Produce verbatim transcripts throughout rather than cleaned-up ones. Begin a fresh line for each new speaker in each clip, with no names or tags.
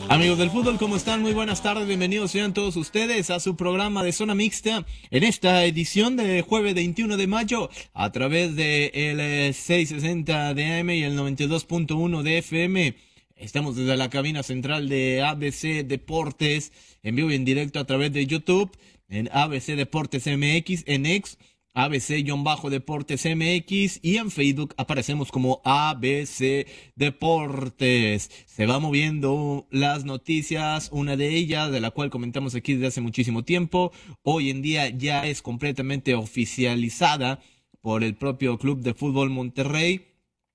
Amigos del fútbol, ¿cómo están? Muy buenas tardes, bienvenidos sean todos ustedes a su programa de Zona Mixta en esta edición de jueves veintiuno de mayo a través de el eh, seiscientos sesenta de A M y el noventa y dos punto uno de F M. Estamos desde la cabina central de A B C Deportes, en vivo y en directo a través de YouTube, en A B C Deportes M X, en X, A B C-Deportes M X y en Facebook aparecemos como A B C Deportes. Se va moviendo las noticias, una de ellas, de la cual comentamos aquí desde hace muchísimo tiempo, hoy en día ya es completamente oficializada por el propio Club de Fútbol Monterrey,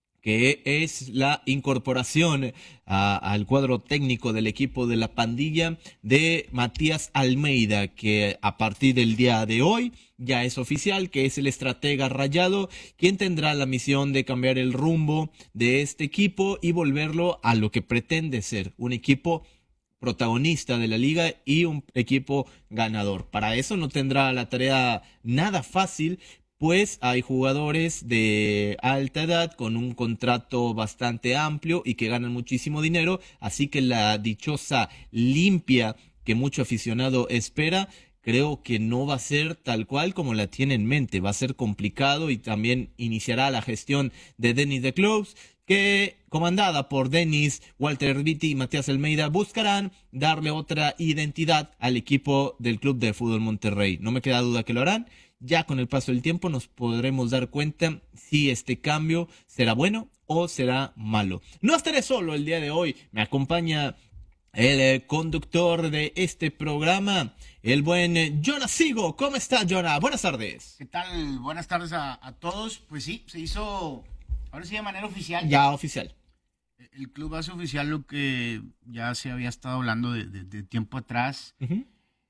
que es la incorporación a, al cuadro técnico del equipo de la pandilla de Matías Almeida, que a partir del día de hoy ya es oficial, que es el estratega rayado, quien tendrá la misión de cambiar el rumbo de este equipo y volverlo a lo que pretende ser, un equipo protagonista de la liga y un equipo ganador. Para eso no tendrá la tarea nada fácil, pues hay jugadores de alta edad con un contrato bastante amplio y que ganan muchísimo dinero, así que la dichosa limpia que mucho aficionado espera, creo que no va a ser tal cual como la tiene en mente, va a ser complicado y también iniciará la gestión de Denis de Close, que comandada por Denis, Walter Erviti y Matías Almeida buscarán darle otra identidad al equipo del Club de Fútbol Monterrey. No me queda duda que lo harán. Ya con el paso del tiempo nos podremos dar cuenta si este cambio será bueno o será malo. No estaré solo el día de hoy, me acompaña el eh, conductor de este programa, el buen eh, Jonah Sigo. ¿Cómo está, Jonah? Buenas tardes.
¿Qué tal? Buenas tardes a, a todos. Pues sí, se hizo, ahora sí de manera oficial.
Ya oficial.
El club hace oficial lo que ya se había estado hablando de, de- de tiempo atrás,
Ujú.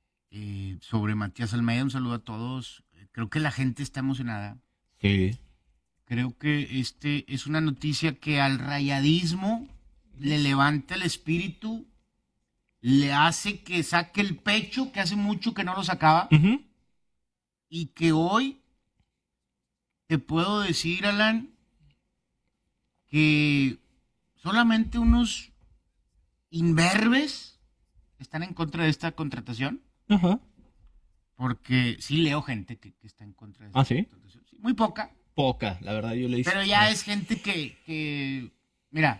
eh, sobre Matías Almeida. Un saludo a todos. Eh, Creo que la gente está emocionada.
Sí.
Creo que este es una noticia que al rayadismo le levanta el espíritu, le hace que saque el pecho, que hace mucho que no lo sacaba,
Ujú.
y que hoy te puedo decir, Alan, que solamente unos imberbes están en contra de esta contratación,
Ajá.
porque sí leo gente que, que está en contra de
¿Ah,
esta
sí?
contratación. Sí, muy poca,
Poca, la verdad yo le hice.
pero ya es gente que, que mira,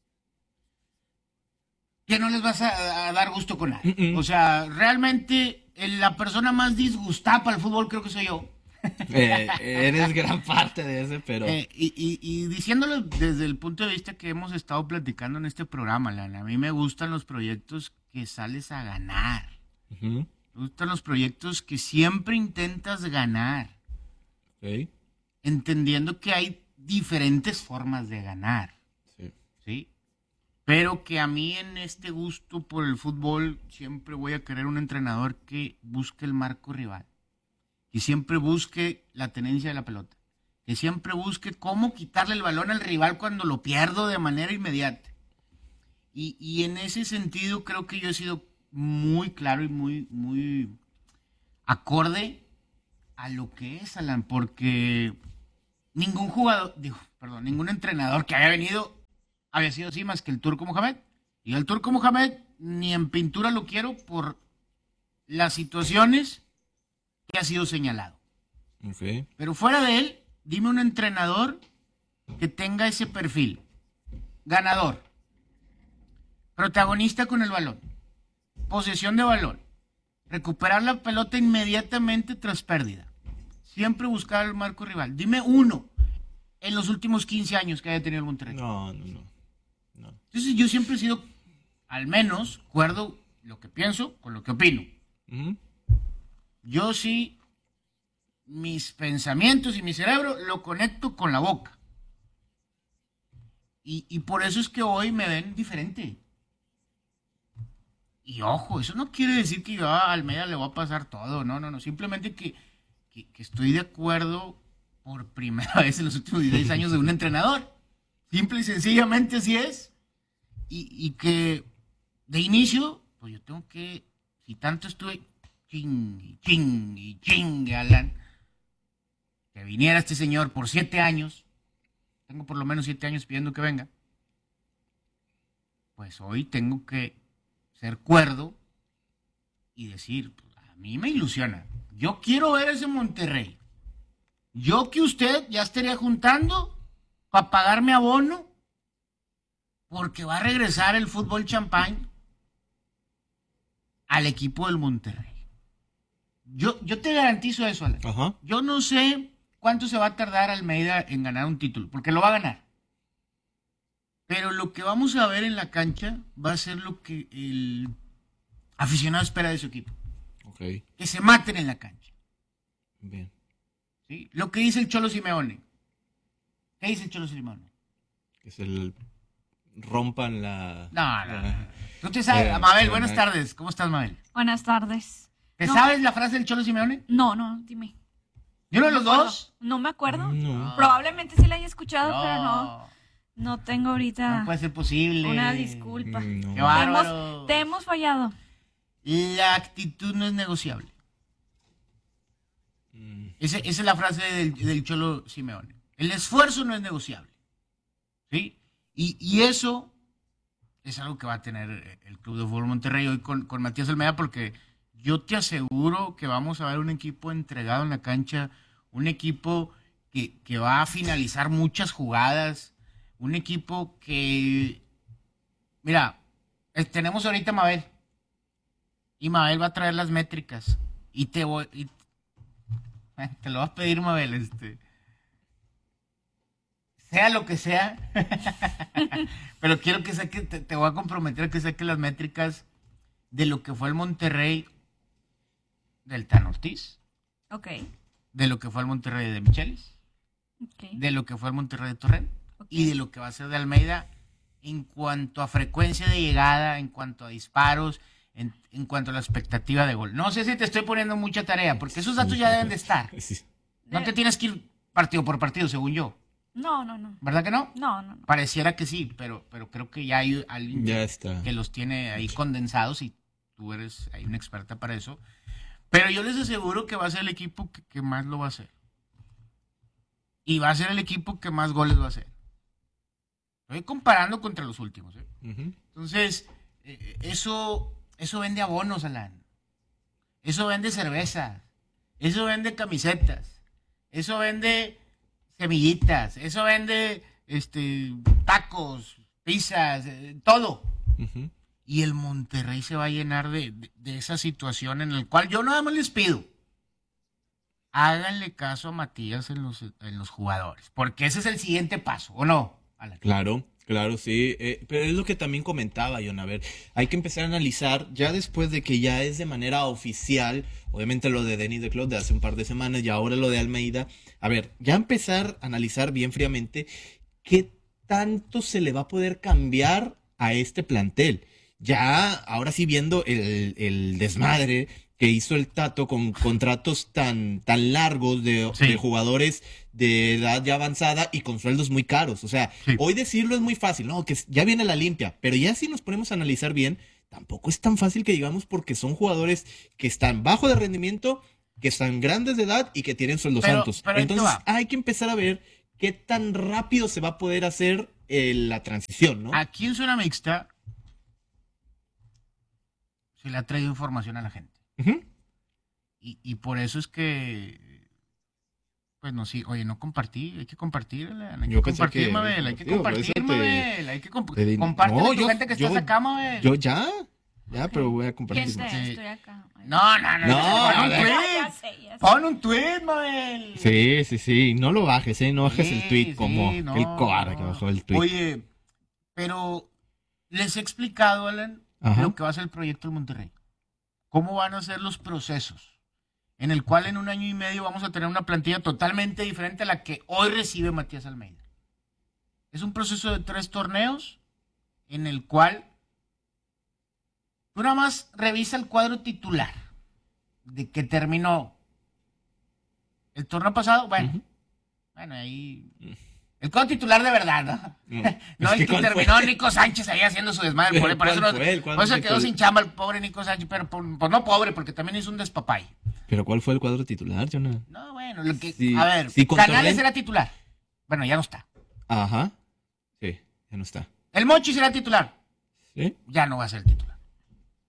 que no les vas a, a dar gusto con nadie.
Mm, mm.
O sea, realmente el- la persona más disgustada para el fútbol creo que soy yo.
Eh, eres gran parte de ese, pero...
Eh, y, y- y diciéndolo desde el punto de vista que hemos estado platicando en este programa, Lana, a mí me gustan los proyectos que sales a ganar.
Ujú.
Me gustan los proyectos que siempre intentas ganar,
Ok.
entendiendo que hay diferentes formas de ganar,
Sí.
¿sí? Pero que a mí en este gusto por el fútbol siempre voy a querer un entrenador que busque el marco rival, que siempre busque la tenencia de la pelota, que siempre busque cómo quitarle el balón al rival cuando lo pierdo de manera inmediata. Y, y en ese sentido creo que yo he sido muy claro y muy, muy acorde a lo que es, Alan, porque ningún jugador, digo, perdón, ningún entrenador que haya venido había sido así más que el Turco Mohamed. Y el Turco Mohamed ni en pintura lo quiero por las situaciones que ha sido señalado.
Ok.
Pero fuera de él, dime un entrenador que tenga ese perfil. Ganador, protagonista con el balón, posesión de balón, recuperar la pelota inmediatamente tras pérdida, siempre buscar el marco rival. Dime uno en los últimos quince años que haya tenido el Monterrey.
No, no, no. No.
Entonces yo siempre he sido, al menos, acuerdo lo que pienso con lo que opino.
Ujú.
Yo sí, mis pensamientos y mi cerebro lo conecto con la boca. Y, y por eso es que hoy me ven diferente. Y ojo, eso no quiere decir que yo a Almeida le voy a pasar todo, no, no, no. Simplemente que, que, que estoy de acuerdo por primera vez en los últimos diez años de un entrenador. Simple y sencillamente así es. Y, y que de inicio, pues yo tengo que, si tanto estuve ching, ching y ching, Alan, que viniera este señor por siete años, tengo por lo menos siete años pidiendo que venga, pues hoy tengo que ser cuerdo y decir, pues, a mí me ilusiona. Yo quiero ver ese Monterrey. Yo que usted ya estaría juntando para pagarme abono porque va a regresar el fútbol champán al equipo del Monterrey. Yo, yo te garantizo eso, Alan.
Ajá.
Yo no sé cuánto se va a tardar Almeida en ganar un título, porque lo va a ganar. Pero lo que vamos a ver en la cancha va a ser lo que el aficionado espera de su equipo.
Ok.
Que se maten en la cancha.
Bien.
¿Sí? Lo que dice el Cholo Simeone. ¿Qué dice el Cholo Simeone?
Que es el... rompan la...
No, no,
la-
no. Tú te sabes,
Eh,
Mabel,
eh,
buenas
eh.
tardes. ¿Cómo estás, Mabel?
Buenas tardes.
¿Te
No.
sabes la frase del Cholo Simeone?
No, no, dime.
¿Y uno de
No
los
me acuerdo.
dos?
No me acuerdo.
No.
Probablemente sí la haya escuchado, pero no. No tengo ahorita
No puede ser posible.
una disculpa.
Mm, no.
Qué
Te
bárbaro.
hemos, te hemos fallado.
La actitud no es negociable.
Mm,
Ese- esa es la frase del, del Cholo Simeone. El esfuerzo no es negociable. ¿Sí? Y, y eso es algo que va a tener el Club de Fútbol Monterrey hoy con, con Matías Almeida, porque yo te aseguro que vamos a ver un equipo entregado en la cancha, un equipo que, que va a finalizar muchas jugadas, un equipo que... Mira, eh, tenemos ahorita a Mabel, y Mabel va a traer las métricas, y te voy... y- eh, te lo vas a pedir, Mabel, este... sea lo que sea, pero quiero que saque, te, te voy a comprometer a que saque las métricas de lo que fue el Monterrey del Tan Ortiz,
Ok.
de lo que fue el Monterrey de Michelis,
Ok.
de lo que fue el Monterrey de Torrent
Ok.
y de lo que va a ser de Almeida en cuanto a frecuencia de llegada, en cuanto a disparos, en, en cuanto a la expectativa de gol. No sé si te estoy poniendo mucha tarea, porque esos datos ya deben de estar.
sí.
No te tienes que ir partido por partido, según yo.
No, no, no.
¿Verdad que no?
No, no, no.
Pareciera que sí, pero, pero creo que ya hay alguien
Ya
que,
está.
que los tiene ahí condensados y tú eres ahí una experta para eso. Pero yo les aseguro que va a ser el equipo que, que más lo va a hacer. Y va a ser el equipo que más goles va a hacer. Estoy comparando contra los últimos. ¿eh?
Ujú.
Entonces, eh, eso, eso vende abonos, Alan. Eso vende cerveza. Eso vende camisetas. Eso vende semillitas. Eso vende este, tacos, pizzas, eh, todo.
Ujú.
Y el Monterrey se va a llenar de, de, de esa situación en la cual yo nada más les pido. Háganle caso a Matías en los, en los jugadores. Porque ese es el siguiente paso, ¿o no, Alan?
Claro, claro, sí. eh, pero es lo que también comentaba, John. A ver, hay que empezar a analizar ya después de que ya es de manera oficial, obviamente lo de Denis de Clos de hace un par de semanas y ahora lo de Almeida. A ver, ya empezar a analizar bien fríamente qué tanto se le va a poder cambiar a este plantel. Ya, ahora sí viendo el, el desmadre que hizo el Tato con contratos tan, tan largos de,
Sí.
de jugadores de edad ya avanzada y con sueldos muy caros. O sea,
Sí.
hoy decirlo es muy fácil, ¿no? Que ya viene la limpia, pero ya si nos ponemos a analizar bien, tampoco es tan fácil que digamos porque son jugadores que están bajo de rendimiento, que están grandes de edad y que tienen sueldos
Pero-
altos.
pero ahí te
Entonces
va.
hay que empezar a ver qué tan rápido se va a poder hacer eh, la transición, ¿no?
Aquí en Zona Mixta se le ha traído información a la gente.
Ujú.
Y, y por eso es que, pues no, sí, oye, no compartí, hay que compartir, Alan, hay
Yo
que
pensé
compartir,
que-
Mabel, hay que
digo, por
compartir,
eso te-
Mabel, hay que comp
te di-
comparte
No,
con tu
yo-
gente que
yo-
estás acá, Mabel.
Yo ya, ya,
Ok.
pero voy a compartir.
¿Quién te?
Sí.
Estoy acá. Ay.
No, no, no,
No,
pon un
a ver.
Ya,
tweet,
ya sé, ya sé.
pon un tweet, Mabel.
Sí, sí, sí, no lo bajes, ¿eh? No bajes
Sí,
el tweet
sí,
como
no,
el cobarde que
no.
bajó el tweet.
Oye, pero les he explicado, Alan,
Ajá.
lo que va a ser el proyecto del Monterrey. Cómo van a ser los procesos, en el cual en un año y medio vamos a tener una plantilla totalmente diferente a la que hoy recibe Matías Almeida. Es un proceso de tres torneos en el cual tú nada más revisa el cuadro titular de que terminó el torneo pasado. Bueno,
Ujú.
bueno, ahí... El cuadro titular de verdad, ¿no?
No,
No,
es
el
que
que
¿cuál
terminó
fue?
Nico Sánchez ahí haciendo su desmadre. Por, por eso,
¿Cuál
no,
fue el cuadro
por eso quedó
titular?
sin chamba el pobre Nico Sánchez, pero por- pues no pobre, porque también hizo un despapay.
Pero ¿cuál fue el cuadro titular, Jonah?
No, bueno, lo que,
Sí,
a ver,
sí, con
Canales
Torrent-
era titular. Bueno, ya no está.
Ajá. Sí, ya no está.
El Mochis era titular.
¿Sí?
Ya no va a ser titular.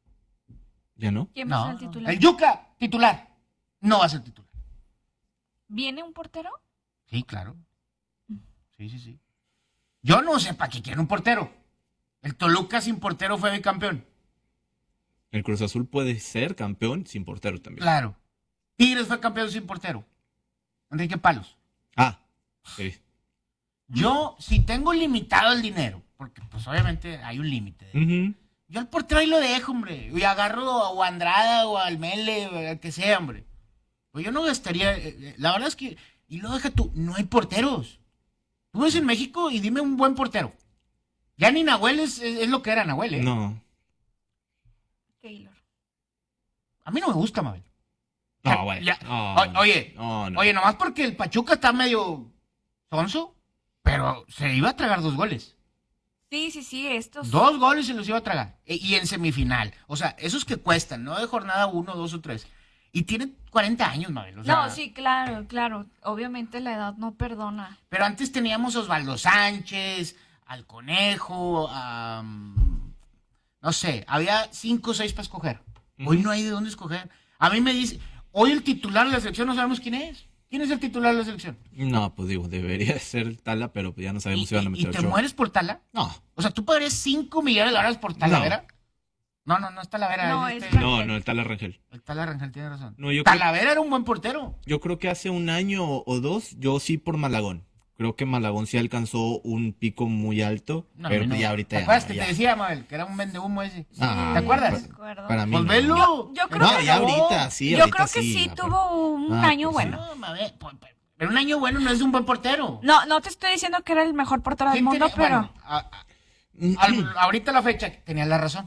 ¿Ya no?
¿Quién va a
No,
ser el
no.
titular?
El Yuca, titular. No va a ser titular.
¿Viene un portero?
Sí, claro. Sí, sí, sí. Yo no sé para qué quiere un portero. El Toluca sin portero fue bicampeón.
El Cruz Azul puede ser campeón sin portero también.
Claro. Tigres fue campeón sin portero. Enrique Palos.
Ah, sí.
Yo, si tengo limitado el dinero, porque pues obviamente hay un límite.
Ujú.
Yo al portero ahí lo dejo, hombre. Y agarro o a Andrada o al Mele o al que sea, hombre. Pues yo no gastaría. eh, eh, La verdad es que. Y lo deja tú. No hay porteros. Tú ves en México y dime un buen portero. Ya ni Nahuel es, es, es lo que era Nahuel, ¿eh?
No.
Keylor.
A mí no me gusta, Mabel.
No,
Ya-
güey.
ya-
No,
o-
no.
oye,
No, no.
oye, nomás porque el Pachuca está medio sonso, pero se iba a tragar dos goles.
Sí, sí, sí, estos.
Dos goles se los iba a tragar. E- Y en semifinal. O sea, esos que cuestan, ¿no? De jornada uno, dos o tres. Y tiene cuarenta años, Mabel. O sea,
No, sí, claro, claro. Obviamente la edad no perdona.
Pero antes teníamos a Osvaldo Sánchez, al Conejo, a... mm, no sé, había cinco o seis para escoger. Hoy no hay de dónde escoger. A mí me dice, hoy el titular de la selección no sabemos quién es. ¿Quién es el titular de la selección?
No, pues digo, debería ser Tala, pero pues ya no
¿Y,
sabemos si van a
y-
meter
y te
ocho.
mueres por Tala?
No,
O sea, ¿tú pagarías cinco millones de dólares por Talavera? No, no, no es Talavera.
No,
es
es
este-
no, no, el Tala Rangel.
El Tala Rangel tiene razón.
No, yo creo-
Talavera era un buen portero.
Yo creo que hace un año o dos, yo sí por Malagón. Creo que Malagón sí alcanzó un pico muy alto,
No,
pero
no.
pues ya ahorita
¿Te
ya
acuerdas
no,
que
ya.
te decía, Mabel, que era un vendehumo ese?
Ah,
¿Te acuerdas?
Sí, me acuerdo.
Para mí
Pues
no.
velo.
Yo, yo creo
No,
que
ya
no.
ahorita, sí,
Yo
ahorita
creo que
sí,
sí,
ah,
tuvo un
Ah,
año
pues sí.
bueno.
No, Mabel, pues, pues, pero un año bueno no es de un buen portero.
No, no te estoy diciendo que era el mejor portero del
¿Quién
mundo,
tenía-
pero
bueno, a- a- al- ahorita la fecha, tenía la razón.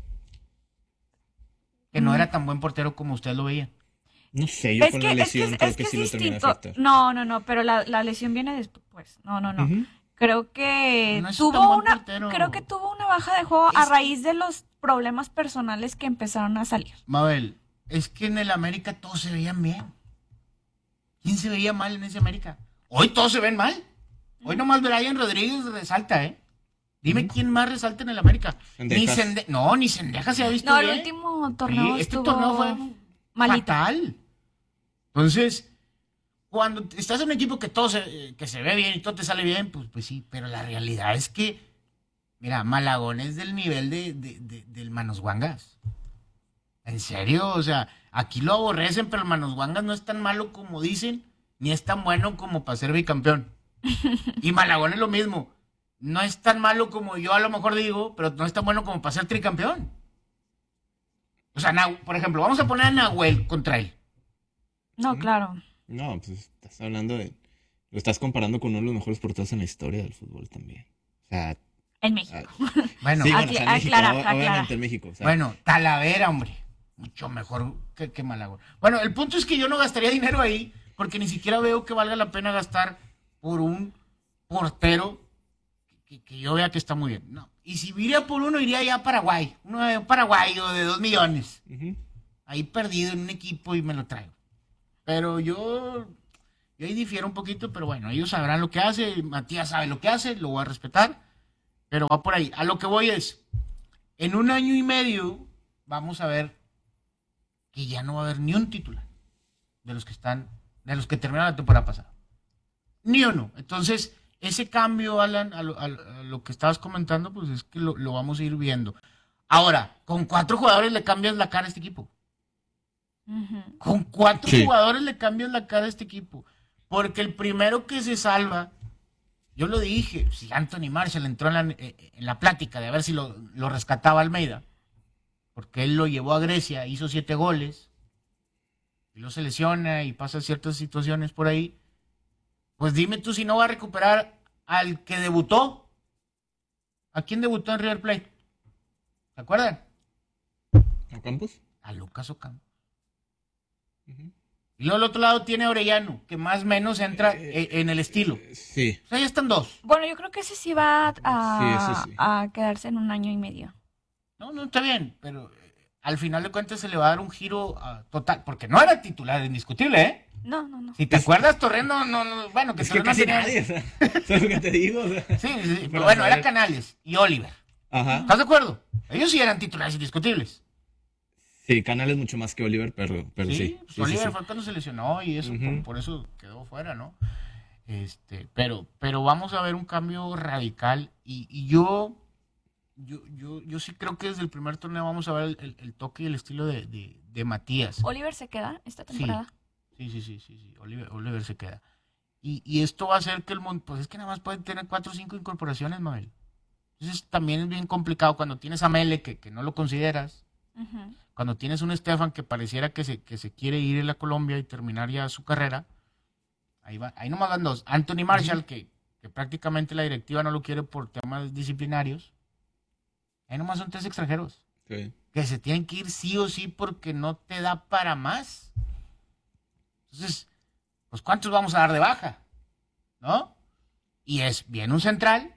Que no era tan buen portero como usted lo veía.
No sé, yo
es
con
que,
la
es que,
lesión
es,
creo
es
que,
que
sí
es
lo terminé de
distinto.
afectar.
No, no, no, pero la, la lesión viene después. No, no, no.
Ujú.
Creo que
No es tan
tuvo
buen
una,
portero.
creo que tuvo una baja de juego a
Es-
raíz de los problemas personales que empezaron a salir.
Mabel, es que en el América todos se veían bien. ¿Quién se veía mal en ese América? Hoy todos se ven mal. Hoy nomás Brian Rodríguez resalta, ¿eh? Dime quién más resalta en el América. Ni
Sendejas.
Sende- no, ni Sendeja se ha visto
No, el
bien.
último torneo
Sí, este
estuvo
torneo fue
malito.
fatal. Entonces, cuando estás en un equipo que todo se, que se ve bien y todo te sale bien, pues, pues sí, pero la realidad es que, mira, Malagón es del nivel de, de- de- del Manos Guangas. En serio, o sea, aquí lo aborrecen, pero el Manos Guangas no es tan malo como dicen, ni es tan bueno como para ser bicampeón. Y Malagón es lo mismo. No es tan malo como yo a lo mejor digo, pero no es tan bueno como para ser tricampeón. O sea, Nahu- por ejemplo, vamos a poner a Nahuel contra él.
No, claro.
No, pues estás hablando de... Lo estás comparando con uno de los mejores porteros en la historia del fútbol también. O sea...
En México.
ah,
Bueno,
sí,
Acla-
bueno, o sea, en México,
aclara,
o-
aclara.
obviamente en México. O sea,
bueno, Talavera, hombre. Mucho mejor que, que Malagón. Bueno, el punto es que yo no gastaría dinero ahí porque ni siquiera veo que valga la pena gastar por un portero que, que yo vea que está muy bien. No. Y si iría por uno, iría ya a Paraguay. Uno de Paraguay o de dos millones.
ujú.
Ahí perdido en un equipo y me lo traigo. Pero yo, yo ahí difiero un poquito, pero bueno, ellos sabrán lo que hace. Matías sabe lo que hace, lo voy a respetar. Pero va por ahí. A lo que voy es, en un año y medio vamos a ver que ya no va a haber ni un titular de los que están, de los que terminaron la temporada pasada. Ni uno. Entonces, ese cambio, Alan, a lo, a lo- a lo que estabas comentando, pues es que lo, lo vamos a ir viendo. Ahora, con cuatro jugadores le cambias la cara a este equipo.
Ujú.
Con cuatro
Sí.
jugadores le cambias la cara a este equipo. Porque el primero que se salva, yo lo dije, si Anthony Marshall entró en la, eh, en la plática de a ver si lo, lo rescataba Almeida, porque él lo llevó a Grecia, hizo siete goles, y lo se lesiona y pasa ciertas situaciones por ahí, pues dime tú si no va a recuperar al que debutó. ¿A quién debutó en River Plate? ¿Se acuerdan?
¿A Campos?
A Lucas Ocampo.
Ujú.
Y luego al otro lado tiene a Orellano, que más o menos entra
Eh,
eh, en el estilo.
Eh, Sí.
O sea, ya están dos.
Bueno, yo creo que ese sí va a,
Sí, ese sí.
a quedarse en un año y medio.
No, no, está bien, pero eh, al final de cuentas se le va a dar un giro ah, total, porque no era titular indiscutible, ¿eh?
No, no, no.
Si te acuerdas, Torres no, no, no, bueno, que
Es que
Torres no
casi
tenía-
nadie, o sea, ¿sabes lo que te digo? O sea,
Sí, sí, sí, pero
Para
bueno, era
saber.
Canales y Oliver.
ajá.
¿Estás de acuerdo? Ellos sí eran titulares indiscutibles.
Sí, Canales mucho más que Oliver, pero, pero sí.
Sí,
sí,
pues
sí,
Oliver
sí.
fue cuando se lesionó y eso,
Ujú.
por, por eso quedó fuera, ¿no? Este, pero, pero vamos a ver un cambio radical y, y yo, yo, yo, yo sí creo que desde el primer torneo vamos a ver el, el- el toque y el estilo de, de, de Matías.
Oliver se queda esta
Sí,
temporada.
sí, sí, sí, sí, sí. Oliver, Oliver se queda. Y, y esto va a hacer que el Mon- pues es que nada más pueden tener cuatro o cinco incorporaciones, Mabel. Entonces también es bien complicado cuando tienes a Mele, que, que no lo consideras,
Ujú.
cuando tienes un Estefan que pareciera que se, que se quiere ir a la Colombia y terminar ya su carrera. Ahí va, ahí nomás van dos. Anthony Marshall, que, que prácticamente la directiva no lo quiere por temas disciplinarios. Ahí nomás son tres extranjeros
Sí.
que se tienen que ir sí o sí porque no te da para más. Entonces, pues ¿cuántos vamos a dar de baja? ¿No? Y es, viene un central,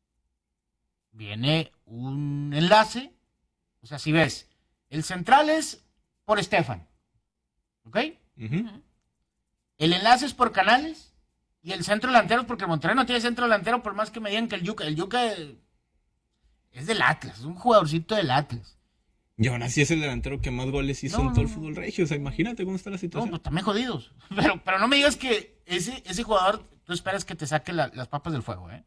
viene un enlace. O sea, si ves, el central es por Estefan. ¿Ok?
Ujú.
Ujú.
El enlace es por Canales y el centro delantero es porque el Monterrey no tiene centro delantero por más que me digan que el Yuca, el Yuca es del Atlas, es un jugadorcito del Atlas.
Y aún así es el delantero que más goles hizo
No,
en todo el
no, no.
fútbol regio. O sea, imagínate cómo está la
No,
situación.
pues también jodidos. Pero, pero no me digas que ese, ese jugador, tú esperas que te saque la- las papas del fuego, ¿eh?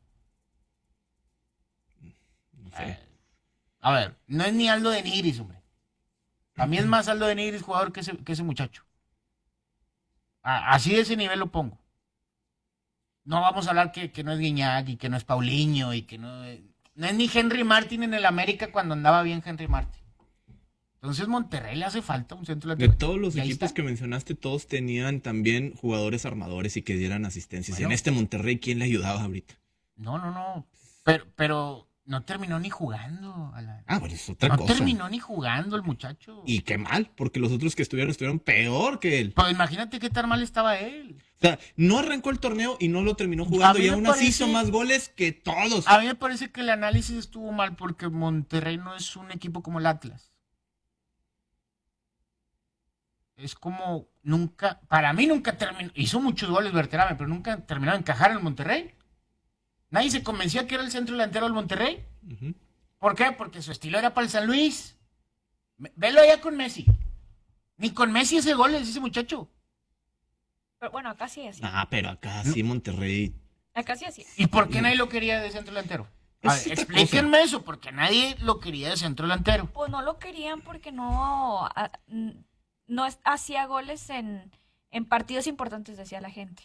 No sé.
Eh, A ver, no es ni Aldo de Nigris, hombre. A mí es más Aldo de Nigris jugador que ese, que ese muchacho. A- así de ese nivel lo pongo. No vamos a hablar que, que no es Guiñac y que no es Paulinho y que no es, no es ni Henry Martin en el América cuando andaba bien Henry Martin. Entonces Monterrey le hace falta un centro
De
lateral.
todos los
Y ahí
equipos
está.
que mencionaste, todos tenían también jugadores armadores y que dieran asistencias. Y
Bueno.
en este Monterrey, ¿quién le ayudaba ahorita?
No, no, no. Pero, pero no terminó ni jugando, Alan.
Ah, bueno, es otra
No
cosa.
terminó ni jugando el muchacho.
Y qué mal, porque los otros que estuvieron estuvieron peor que él.
Pues imagínate qué tan mal estaba él.
O sea, no arrancó el torneo y no lo terminó jugando
A mí
y
me
aún así
parece-
hizo más goles que todos.
A mí me parece que el análisis estuvo mal porque Monterrey no es un equipo como el Atlas. Es como nunca, para mí nunca terminó, hizo muchos goles Berterame, pero nunca terminó de encajar en el Monterrey. Nadie se convencía que era el centro delantero del Monterrey.
Ujú.
¿Por qué? Porque su estilo era para el San Luis. Me- Velo allá con Messi. Ni con Messi ese gol ese muchacho.
Pero bueno, acá sí es.
Ah, pero acá sí Monterrey.
Acá sí así.
¿Y por qué nadie lo quería de centro delantero? A
Es
ver,
otra
explíquenme eso, porque nadie lo quería de centro delantero.
Pues no lo querían porque no, a- n- no es- hacía goles en, en partidos importantes, decía la gente.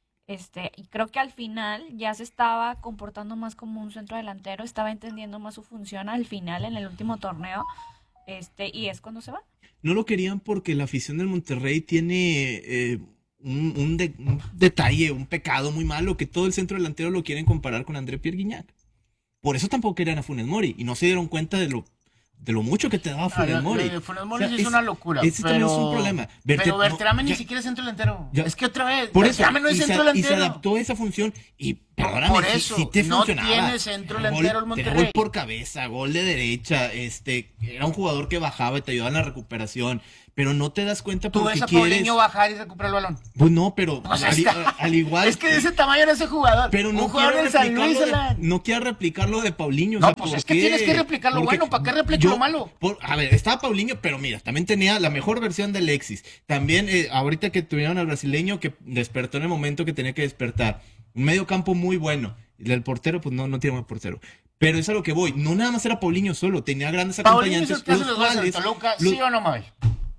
Este, y creo que al final ya se estaba comportando más como un centro delantero, estaba entendiendo más su función al final en el último torneo. Este, y es cuando se va.
No lo querían porque la afición del Monterrey tiene eh, un, un de- un detalle, un pecado muy malo, que todo el centro delantero lo quieren comparar con André Pierre Guignac. Por eso tampoco querían a Funes Mori y no se dieron cuenta de lo, de lo mucho que te daba
Ah,
Funes
lo-
Mori.
lo de Funes Mori
O sea,
sí es, una locura.
ese
pero,
también es un problema. Verte-
pero
no,
Berterame ni
ya-
siquiera es centro delantero.
ya-
Es que otra vez,
Por eso,
Berterame no es
y,
centro
se, y se
delantero.
adaptó a esa función y perdóname,
por
sí-
eso,
sí te
no
funcionaba.
tiene centro
Era
delantero el
gol, tenía
Monterrey.
gol por cabeza, gol de derecha, este, era un jugador que bajaba y te ayudaba en la recuperación, pero no te das cuenta
Tú
porque
ves a
quieres.
Paulinho bajar y recuperar el balón.
Pues no, pero
Pues
al,
está.
al igual.
Es que de ese tamaño era ese jugador.
Pero no
un jugador
quiero
del San Luis,
replicarlo de,
Alan.
no quiero replicar lo de Paulinho.
No,
o sea,
pues
¿por
es que
qué?
tienes que replicar lo
Porque
bueno, ¿para qué replico
yo-
lo malo?
por- a ver, estaba Paulinho, pero mira, también tenía la mejor versión de Alexis. También, eh, ahorita que tuvieron al brasileño que despertó en el momento que tenía que despertar. Un medio campo muy bueno. Y el portero, pues no, no tiene buen portero. Pero es a lo que voy. No nada más era Paulinho solo, tenía grandes
Paulinho es
acompañantes.
el que hace
los
los goles
cuales-
del Toluca,
los-
¿sí o no, Mabel?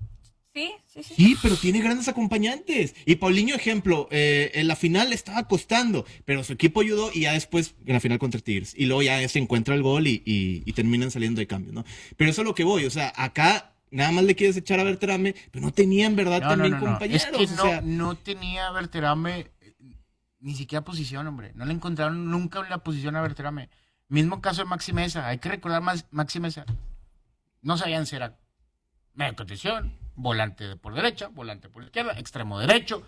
Sí, sí, sí.
Sí, pero tiene grandes acompañantes. Y Paulinho, ejemplo, eh, en la final le estaba costando, pero su equipo ayudó y ya después en la final contra Tigres. Y luego ya se encuentra el gol y, y- y terminan saliendo de cambio, ¿no? Pero eso es lo que voy, o sea, acá nada más le quieres echar a Berterame, pero no tenía en verdad
No, no,
también
no, no.
compañeros.
Es que
o
no,
sea,
no tenía Berterame eh, ni siquiera posición, hombre. No le encontraron nunca en la posición a Berterame. Mismo caso de Maxi Mesa. Hay que recordar más Maxi Mesa. No sabían si era medio contención, volante por derecha, volante por izquierda, extremo derecho,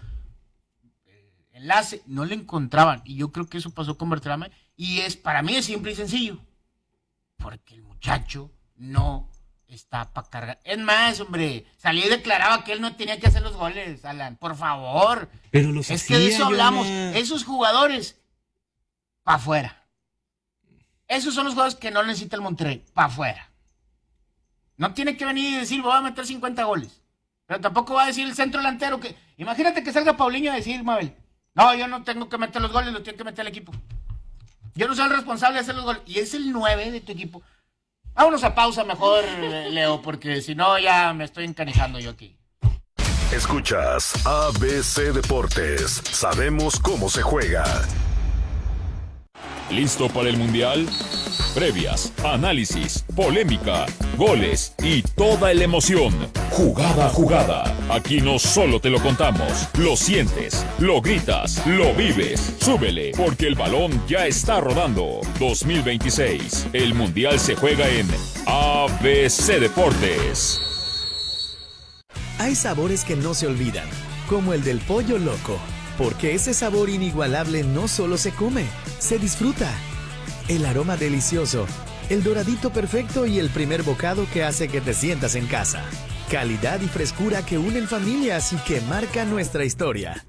eh, enlace. No le encontraban. Y yo creo que eso pasó con Berterame. Y es, para mí es simple y sencillo. Porque el muchacho no está para cargar. Es más, hombre, salió y declaraba que él no tenía que hacer los goles, Alan. Por favor.
pero los
Es que de
hacía,
eso hablamos.
Jonah.
Esos jugadores, para afuera. Esos son los jugadores que no necesita el Monterrey, para afuera. No tiene que venir y decir, voy a meter cincuenta goles. Pero tampoco va a decir el centro delantero que... Imagínate que salga Paulinho a decir, Mabel, no, yo no tengo que meter los goles, los tiene que meter el equipo. Yo no soy el responsable de hacer los goles. Y es el nueve de tu equipo. Vámonos a pausa mejor, Leo, porque si no ya me estoy encanijando yo aquí.
Escuchas A B C Deportes. Sabemos cómo se juega.
¿Listo para el Mundial? Previas, análisis, polémica, goles y toda la emoción. Jugada a jugada. Aquí no solo te lo contamos, lo sientes, lo gritas, lo vives. Súbele, porque el balón ya está rodando. dos mil veintiséis. El Mundial se juega en A B C Deportes.
Hay sabores que no se olvidan, como el del pollo loco, porque ese sabor inigualable no solo se come, se disfruta. El aroma delicioso, el doradito perfecto y el primer bocado que hace que te sientas en casa. Calidad y frescura que unen familias y que marcan nuestra historia.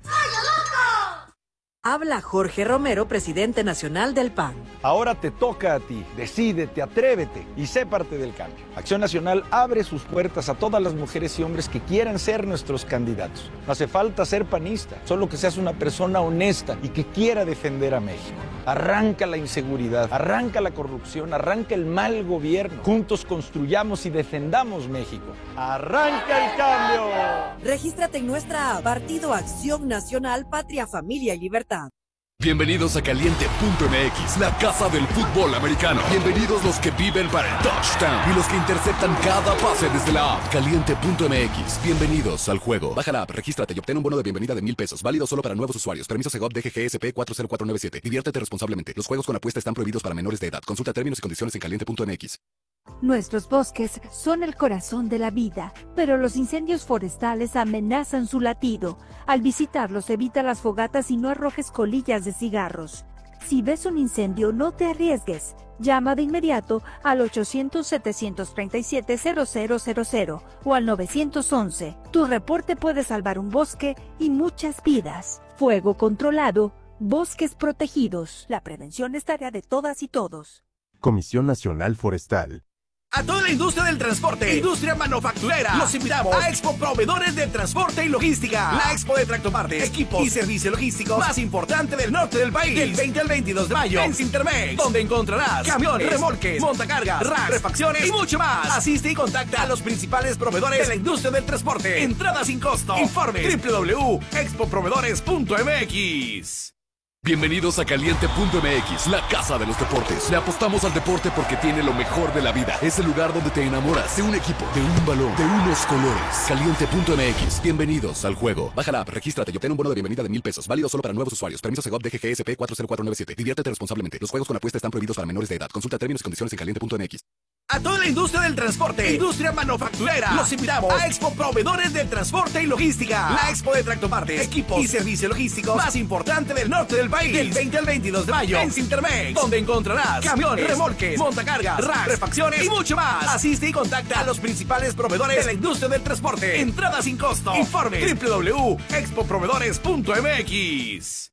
Habla Jorge Romero, presidente nacional del P A N.
Ahora te toca a ti. Decídete, atrévete y sé parte del cambio. Acción Nacional abre sus puertas a todas las mujeres y hombres que quieran ser nuestros candidatos. No hace falta ser panista, solo que seas una persona honesta y que quiera defender a México. Arranca la inseguridad, arranca la corrupción, arranca el mal gobierno. Juntos construyamos y defendamos México. ¡Arranca el cambio!
Regístrate en nuestra app, Partido Acción Nacional, Patria, Familia y Libertad.
Bienvenidos a Caliente punto M X, la casa del fútbol americano. Bienvenidos los que viven para el touchdown y los que interceptan cada pase desde la app. Caliente punto M X, bienvenidos al juego. Baja la app, regístrate y obtén un bono de bienvenida de mil pesos, válido solo para nuevos usuarios. Permiso Segov D G G S P cuatro cero cuatro nueve siete. Diviértete responsablemente. Los juegos con apuesta están prohibidos para menores de edad. Consulta términos y condiciones en Caliente punto M X.
Nuestros bosques son el corazón de la vida, pero los incendios forestales amenazan su latido. Al visitarlos, evita las fogatas y no arrojes colillas de cigarros. Si ves un incendio, no te arriesgues. Llama de inmediato al ochocientos, setecientos treinta y siete, cero cero cero cero o al nueve once. Tu reporte puede salvar un bosque y muchas vidas. Fuego controlado, bosques protegidos. La prevención es tarea de todas y todos.
Comisión Nacional Forestal.
A toda la industria del transporte, industria manufacturera, los invitamos a Expo Proveedores de Transporte y Logística. La Expo de tractopartes, equipos y servicios logísticos más importante del norte del país. Del veinte al veintidós de mayo en Cintermex, donde encontrarás camiones, remolques, montacargas, racks, refacciones y mucho más. Asiste y contacta a los principales proveedores de la industria del transporte. Entrada sin costo. Informe doble u doble u doble u punto expo proveedores punto m x.
Bienvenidos a Caliente punto M X, la casa de los deportes. Le apostamos al deporte porque tiene lo mejor de la vida. Es el lugar donde te enamoras de un equipo, de un balón, de unos colores. Caliente punto M X, bienvenidos al juego. Baja la app, regístrate y obtén un bono de bienvenida de mil pesos, válido solo para nuevos usuarios. Permiso Segov D G G S P cuatro cero cuatro nueve siete. Diviértete responsablemente. Los juegos con apuesta están prohibidos para menores de edad. Consulta términos y condiciones en Caliente punto M X.
A toda la industria del transporte, industria manufacturera, los invitamos a Expo Proveedores de Transporte y Logística. La Expo de tractopartes, equipos y servicios logísticos más importante del norte del país. Del veinte al veintidós de mayo en Cintermex, donde encontrarás camiones, remolques, montacargas, racks, refacciones y mucho más. Asiste y contacta a los principales proveedores de la industria del transporte. Entrada sin costo. Informe doble u doble u doble u punto expo proveedores punto m x.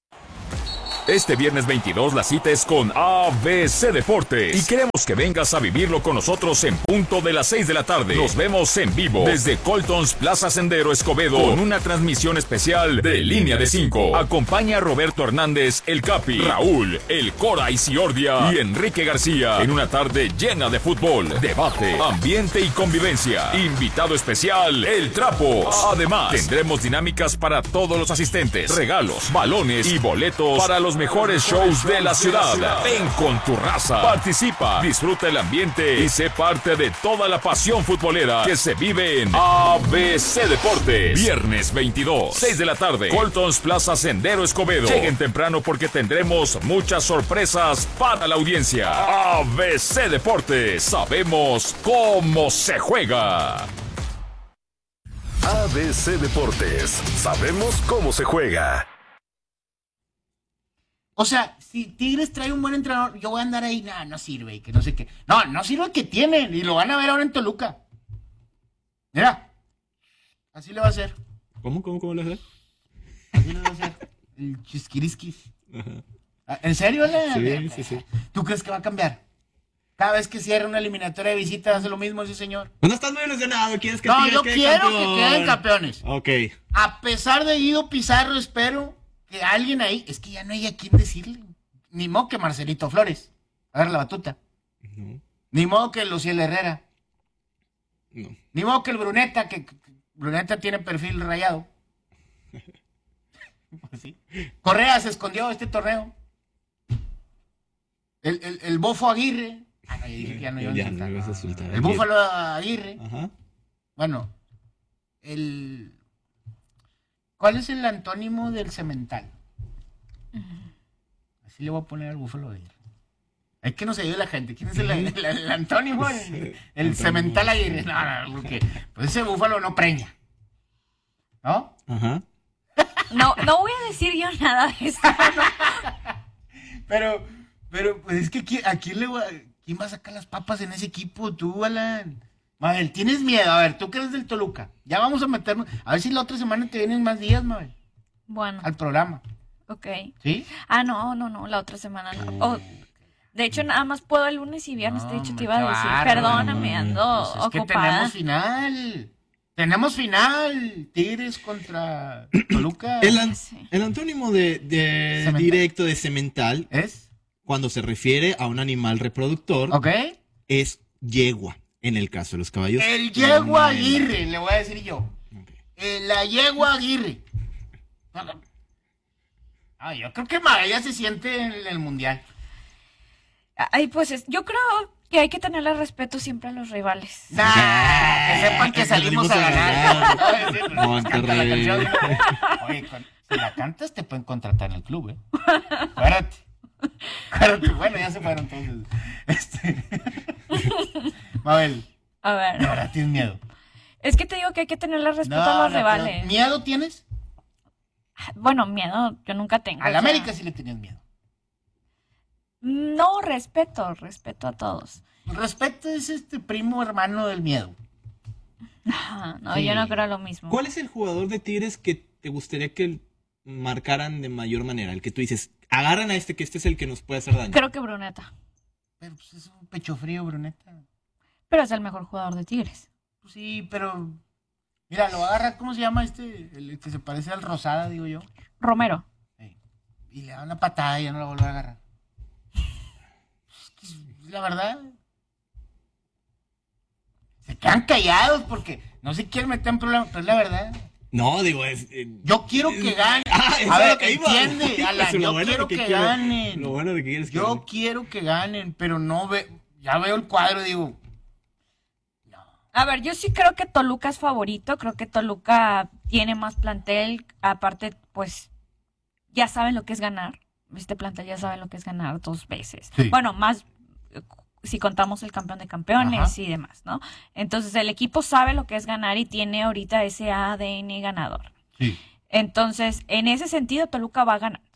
Este viernes veintidós la cita es con A B C Deportes y queremos que vengas a vivirlo con nosotros en punto de las seis de la tarde. Nos vemos en vivo desde Coltons Plaza Sendero Escobedo con una transmisión especial de Línea de cinco. Acompaña a Roberto Hernández, el Capi, Raúl, el Cora Isiordia y Enrique García en una tarde llena de fútbol, debate, ambiente y convivencia. Invitado especial, El Trapos. Además, tendremos dinámicas para todos los asistentes, regalos, balones y boletos para los mejores shows de la ciudad. Ven con tu raza, participa, disfruta el ambiente y sé parte de toda la pasión futbolera que se vive en A B C Deportes. Viernes veintidós, seis de la tarde, Coltons Plaza Sendero Escobedo. Lleguen temprano porque tendremos muchas sorpresas para la audiencia. A B C Deportes, sabemos cómo se juega.
A B C Deportes, sabemos cómo se juega.
O sea, si Tigres trae un buen entrenador, yo voy a andar ahí, no, no sirve, que no sé qué. No, no sirve que tienen, y lo van a ver ahora en Toluca. Mira, así le va a hacer.
¿Cómo, cómo, cómo le va a hacer?
Así le va a hacer. El chisquirisquis. ¿En serio? Le?
Sí, sí, sí.
¿Tú crees que va a cambiar? Cada vez que cierra una eliminatoria de visitas hace lo mismo ese señor.
No estás muy ilusionado, ¿quieres que
No,
Tigres
yo
quede
quiero
campeón?
que queden campeones.
Ok.
A pesar de Guido Pizarro, espero que alguien ahí... Es que ya no hay a quién decirle. Ni modo que Marcelito Flores. A ver la batuta.
No.
Ni modo que Luciel Herrera.
No.
Ni modo que el Bruneta, que, que Bruneta tiene perfil rayado. ¿Sí? Correa se escondió este torneo. El, el, el Bofo Aguirre. Ah, no, yo dije que ya no iba a
Ya
insultar.
no ibas a insultar.
El Búfalo Aguirre.
Ajá.
Bueno, el... ¿Cuál es el antónimo del cemental? Así le voy a poner al Búfalo Aguirre. Es que no se ayude la gente. ¿Quién es el, el, el, el antónimo? El, el cemental Aguirre. No, no, porque pues ese búfalo no preña. ¿No?
Ajá.
No, no voy a decir yo nada de esto.
Pero, pero, pues es que ¿quién- ¿a quién le va, quién va a sacar las papas en ese equipo? Tú, Alan. Mabel, tienes miedo. A ver, tú que eres del Toluca. Ya vamos a meternos. A ver si la otra semana te vienen más días, Mabel,
Bueno,
al programa.
ok.
¿Sí?
Ah, no, no, no, la otra semana no. Oh, de hecho, nada más puedo el lunes y viernes.
No,
de hecho, te
hombre,
iba a
qué
decir.
bárbaro,
Perdóname, ando
Pues es que
ocupada.
tenemos final. Tenemos final. Tigres contra Toluca.
El, an- el antónimo de, de
Cemental.
directo de cemental
¿Es?
cuando se refiere a un animal reproductor
¿Ok?
es yegua, en el caso de los caballos.
El yegua
Mm,
Aguirre, le voy a decir yo.
ok.
Eh, la yegua Aguirre. No, no. Ah, yo creo que Mabel ya se siente en el mundial.
Ay, pues es- yo creo que hay que tenerle respeto siempre a los rivales.
Nah, que sepan que salimos a ganar. Ay, sí, pues,
Monterrey.
canta la canción, ¿no? Oye, con- si la cantas te pueden contratar en el club, ¿eh? Acuérdate. Acuérdate. Bueno, ya se fueron entonces. Este... Mabel,
A
de
ver,
verdad tienes miedo.
es que te digo que hay que tenerle respeto a los
no,
rivales.
pero ¿miedo tienes?
Bueno, miedo yo nunca tengo.
A
o
la
sea,
América sí le tenías miedo.
No, respeto, respeto a todos.
Respeto es este primo hermano del miedo.
Ah, no,
Sí.
yo no creo lo mismo.
¿Cuál es el jugador de Tigres que te gustaría que marcaran de mayor manera? El que tú dices, agarran a este, que este es el que nos puede hacer daño.
Creo que Bruneta.
Pero pues es un pecho frío, Bruneta.
Pero es el mejor jugador de Tigres.
Pues sí, pero... Mira, lo agarra, ¿cómo se llama este? El que se parece al Rosada, digo yo.
Romero.
Sí. Y le da una patada y ya no la vuelve a agarrar. Es que es la verdad. Se quedan callados porque no se quieren meter en problemas, pero es la verdad.
No, digo, es... eh,
Yo quiero que gane.
Ah, eso
A
es
ver,
lo que iba.
entiende, Alan,
Lo
yo
bueno
quiero
de
que,
quiero-
ganen.
Lo bueno de que quieres que
Yo
ganen.
quiero que ganen, pero no ve, ya veo el cuadro y digo,
A ver, yo sí creo que Toluca es favorito. Creo que Toluca tiene más plantel. Aparte, pues, ya saben lo que es ganar. Este plantel ya sabe lo que es ganar dos veces.
Sí.
Bueno, más eh, si contamos el campeón de campeones
Ajá.
y demás, ¿no? Entonces, el equipo sabe lo que es ganar y tiene ahorita ese A D N ganador.
sí.
Entonces, en ese sentido, Toluca va ganando.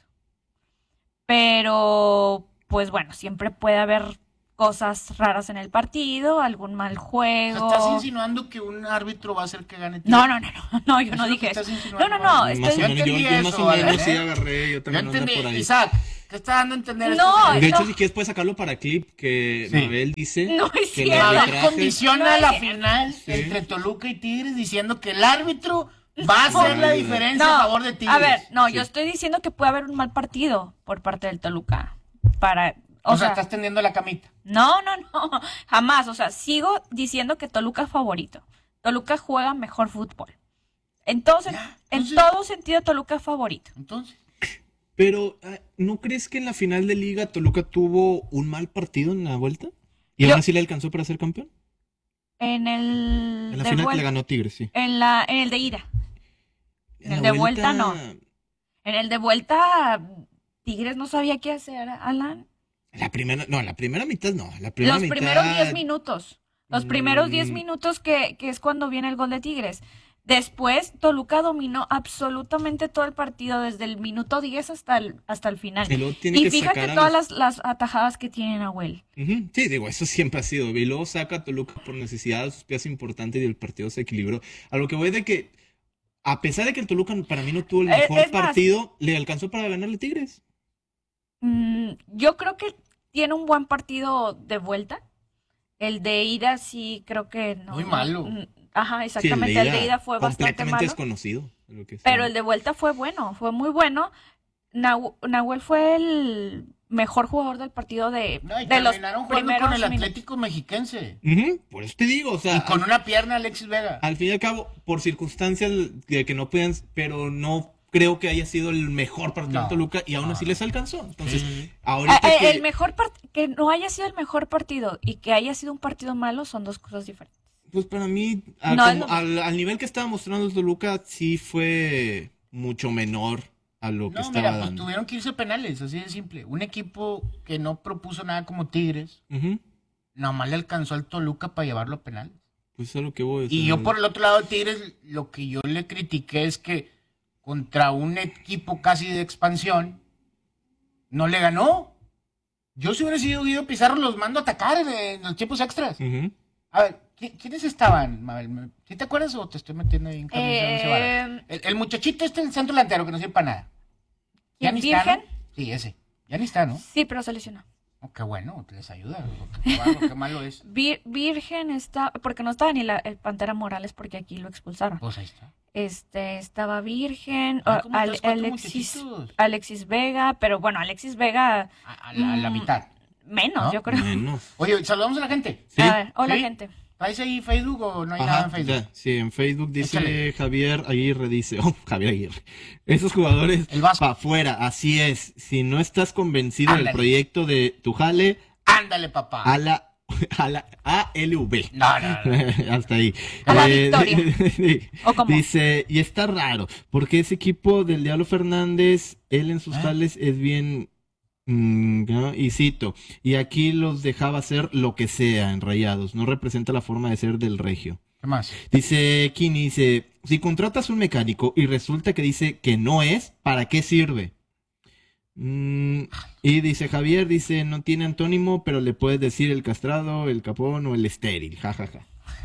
Pero, pues bueno, siempre puede haber cosas raras en el partido, algún mal juego.
¿Estás insinuando que un árbitro va a hacer que gane?
No, no, no, no, no, yo
Eso
no
es lo
dije
que
eso.
estás
No,
insinuando,
no, no,
¿no?
estoy...
Más o menos, yo,
entendí
yo más
eso,
o menos
Alan,
sí
¿eh?
agarré, yo
Yo
también ando
entendí.
por ahí.
Isaac, ¿qué está dando a entender?
No,
esto?
De hecho,
no.
si quieres puedes sacarlo para clip, que
Sí.
Mabel dice
No es
que en el
cierto.
Mabel
arbitraje-
condiciona
No es
la
cierto.
final
Sí.
entre Toluca y Tigres diciendo que el árbitro va a hacer la diferencia
No,
a favor de Tigres.
a ver, no,
Sí.
yo estoy diciendo que puede haber un mal partido por parte del Toluca. Para, o,
O, sea,
sea,
estás tendiendo la camita.
no, no, no, jamás. O sea, sigo diciendo que Toluca es favorito. Toluca juega mejor fútbol. En todo, sen-
Ya,
en
entonces-
todo sentido, Toluca es favorito.
Entonces,
Pero, ah, ¿no crees que en la final de liga Toluca tuvo un mal partido en la vuelta? ¿Y
Yo-
aún así le alcanzó para ser campeón?
En el
En la
de
final
vuel-
le ganó Tigres, sí.
en la en el de ida. En
la
el de vuelta, no. En el de vuelta, Tigres no sabía qué hacer, Alan.
La primera, no, la primera mitad no. La primera
Los
mitad,
primeros diez minutos. Los primeros diez
Mm.
minutos que, que es cuando viene el gol de Tigres. Después, Toluca dominó absolutamente todo el partido, desde el minuto diez hasta el, hasta el final.
Y luego tiene
Y
que
fíjate
sacar a
todas
los-
las, las atajadas que tiene Nahuel.
Ujú, sí, digo, eso siempre ha sido. Y luego saca a Toluca por necesidad de sus piezas importantes y el partido se equilibró. A lo que voy de que, a pesar de que el Toluca para mí no tuvo el
Eh,
mejor
es más-
partido, le alcanzó para ganarle a Tigres.
Mm, yo creo que tiene un buen partido de vuelta. El de ida sí creo que no.
Muy malo.
no, Ajá, exactamente. Sí, el, de el de ida fue bastante
completamente
malo.
desconocido. Lo que
pero el de vuelta fue bueno, fue muy bueno. Nahu- Nahuel fue el mejor jugador del partido de,
no, y
de los
terminaron jugando
primeros
con el
minutos.
Atlético Mexiquense.
Uh-huh, por eso te digo, o sea.
Y con
al,
una pierna Alexis Vega.
Al fin y al cabo, por circunstancias de que no puedan, pero no creo que haya sido el mejor partido
No,
de Toluca y aún
no,
así
no.
les alcanzó. Entonces,
Sí.
ahorita
Eh,
que...
El mejor part- que no haya sido el mejor partido y que haya sido un partido malo son dos cosas diferentes.
Pues para mí, a-
No,
como-
no.
al, al nivel que estaba mostrando el Toluca, sí fue mucho menor a lo que
No,
estaba
mira, pues
dando.
tuvieron que irse penales, así de simple. Un equipo que no propuso nada como Tigres,
Ujú.
nomás le alcanzó al Toluca para llevarlo a penales.
Pues es lo que voy a
Y yo por el otro lado de Tigres, lo que yo le critiqué es que contra un equipo casi de expansión, no le ganó. Yo si hubiera sido Guido Pizarro los mando a atacar en, en los tiempos extras.
Ujú.
A ver, ¿qui- ¿quiénes estaban, Mabel? ¿Sí te acuerdas o te estoy metiendo ahí en camisa de once varas?
Eh,
el, el muchachito este del centro delantero que no sirve para nada. Ya ni está,
¿Virgen?
¿no? Sí, ese. Ya ni está, ¿no?
Sí, pero se lesionó.
Oh, qué bueno, les ayuda. Qué, malo, qué malo es.
Vir- Virgen está, porque no estaba ni la, el Pantera Morales porque aquí lo expulsaron.
Pues ahí está.
Este, estaba Virgen,
Hay
o-
como
Ale-
tres, cuatro
Alexis,
muchachitos.
Alexis Vega, pero bueno, Alexis Vega
A, a la, a la
Mm,
mitad.
menos,
¿No?
yo creo.
Menos.
Oye, saludamos a la gente.
Sí.
A ver, hola
¿Sí?
gente.
¿Traes ahí Facebook o no hay nada
Ajá,
en Facebook?
ya, sí, en Facebook dice
Échale.
Javier Aguirre, dice, oh, Javier Aguirre, esos jugadores
El Vasco.
para afuera, así es, si no estás convencido del
Ándale.
proyecto de tu jale,
Ándale, papá.
a la, a la A L V.
No, no, no.
Hasta ahí.
A la
Eh,
victoria.
sí.
¿O cómo?
Dice, y está raro, porque ese equipo del Diablo Fernández, él en sus
¿Eh?
jales es bien, mm, ¿no? Y cito, y aquí los dejaba hacer lo que sea en Rayados, no representa la forma de ser del regio.
¿Qué más?
Dice Kini, dice, si contratas un mecánico y resulta que dice que no es, ¿para qué sirve? Mm, y dice Javier, dice, no tiene antónimo, pero le puedes decir el castrado, el capón o el estéril, jajaja.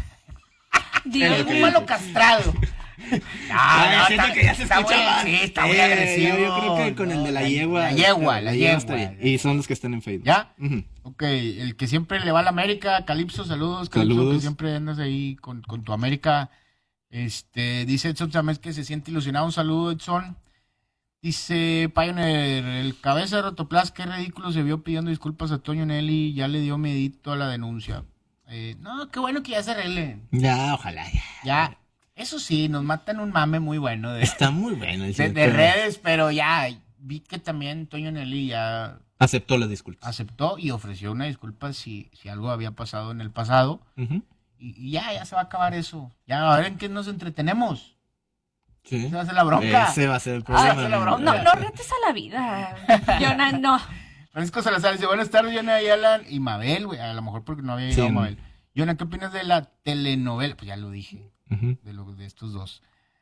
Dios
El
mío.
malo castrado.
Ay,
no,
siento
está-
que ya se
está
escucha
muy-
más.
Sí, está muy
Eh,
agresivo.
Yo creo que con el de la
No,
yegua.
La yegua, la
está
yegua.
bien. Y son los que están en Facebook.
¿Ya?
Ujú.
Ok, el que siempre le va a la América, Calipso, saludos, Calipso,
Saludos.
que siempre andas ahí con, con tu América. Este, dice Edson Tamés que se siente ilusionado, un saludo, Edson. Dice Pioneer, el cabeza de Rotoplas, qué ridículo se vio pidiendo disculpas a Toño Nelly, ya le dio medito a la denuncia. Eh, no, qué bueno que ya se arreglen.
Ya, ojalá. Ya.
Ya, eso sí, nos matan un mame muy bueno de,
Está muy bueno.
de,
dice,
de
pero
redes, pero ya, vi que también Toño Nelly ya
Aceptó las disculpas.
aceptó y ofreció una disculpa si, si algo había pasado en el pasado.
Ujú.
Y, y ya, ya se va a acabar eso. Ya, a ver en qué nos entretenemos.
Sí.
Esa va a ser la bronca.
Ese va a ser el
Ah,
problema.
esa es la bronca.
No, no retes a la vida. Yona, no.
Francisco Salazar dice, buenas tardes, Yona y Alan. Y Mabel, güey, a lo mejor porque no había llegado
Sí, no.
Mabel. Yona, ¿qué opinas de la telenovela? Pues ya lo dije,
Ujú.
de, lo, de estos dos.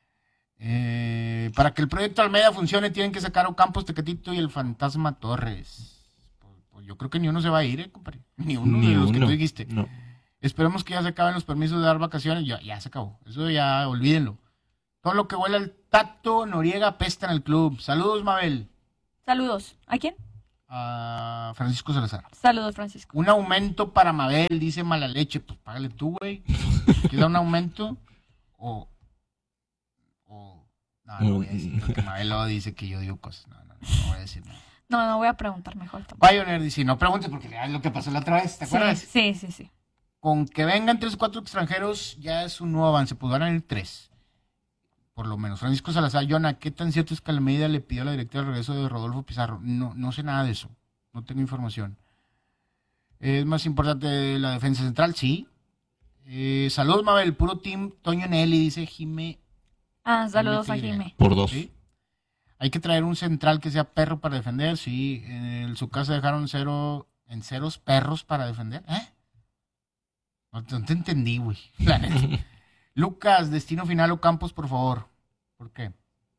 Eh, para que el proyecto Almeida funcione, tienen que sacar a Ocampos, Tecatito y el Fantasma Torres. Pues, pues yo creo que ni uno se va a ir, eh, compadre. Ni uno
Ni
de los que
uno.
tú dijiste.
No.
Esperemos que ya se acaben los permisos de dar vacaciones. Ya, ya se acabó. Eso ya, olvídenlo. Todo lo que huele al Tato Noriega apesta en el club. Saludos, Mabel.
Saludos. ¿A quién?
A Francisco Salazar.
Saludos, Francisco.
Un aumento para Mabel, dice Mala Leche. Pues págale tú, güey. ¿Quieres dar un aumento? O. o no, no voy a decir. Porque Mabel luego dice que yo digo cosas. No, no, no, no voy a decir nada.
No, no voy a preguntar mejor tampoco.
Pioneer dice: no preguntes porque es lo que pasó la otra vez. ¿Te acuerdas?
Sí, sí, sí, sí.
Con que vengan tres o cuatro extranjeros ya es un nuevo avance. Pues van a ir tres. Por lo menos. Francisco Salazar, Yona, ¿qué tan cierto es que Almeida le pidió a la directora el regreso de Rodolfo Pizarro? No, no sé nada de eso. No tengo información. ¿Es más importante la defensa central? Sí. Eh, saludos, Mabel. Puro team Toño Nelly, dice Jime.
Ah, saludos a
Tigre.
Jime.
Por dos.
¿Sí? Hay que traer un central que sea perro para defender. Sí. En su casa dejaron cero, en ceros perros para defender. ¿Eh? No te, no te entendí, güey. La neta. Lucas, destino final o Campos, por favor. ¿Por qué?